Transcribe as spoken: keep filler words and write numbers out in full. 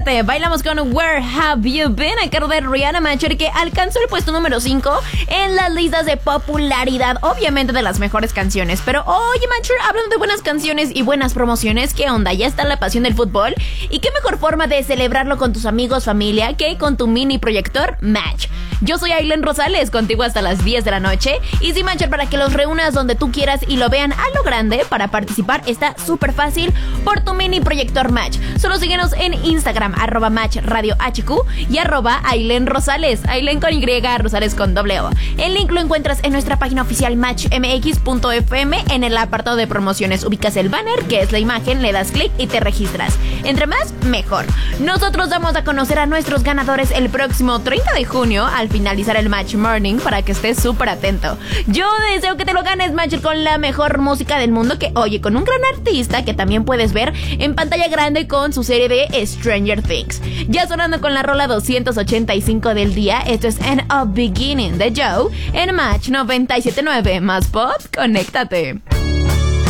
Conéctate. Bailamos con Where Have You Been a cargo de Rihanna Macher, que alcanzó el puesto número cinco en las listas de popularidad, obviamente de las mejores canciones. Pero oye, Macher, hablando de buenas canciones y buenas promociones, ¿qué onda? Ya está la pasión del fútbol. ¿Y qué mejor forma de celebrarlo con tus amigos, familia, que con tu mini proyector Match? Yo soy Ailén Rosales, contigo hasta las diez de la noche. Y sí, Macher, para que los reúnas donde tú quieras y lo vean a lo grande, para participar está súper fácil por tu mini proyector Match. Solo síguenos en Instagram, arroba Match Radio H Q y arroba Ailén Rosales, Ailén con Y, Rosales con doble O. El link lo encuentras en nuestra página oficial match m x punto f m. En el apartado de promociones ubicas el banner, que es la imagen, le das clic y te registras. Entre más, mejor. Nosotros damos a conocer a nuestros ganadores el próximo treinta de junio al finalizar el Match Morning, para que estés súper atento. Yo deseo que te lo ganes, Match, con la mejor música del mundo, que oye, con un gran artista que también puedes ver en pantalla grande con su serie de Stranger Things. Ya sonando con la rola doscientos ochenta y cinco del día, esto es End of Beginning de Joe en Match noventa y siete punto nueve. Más pop, conéctate.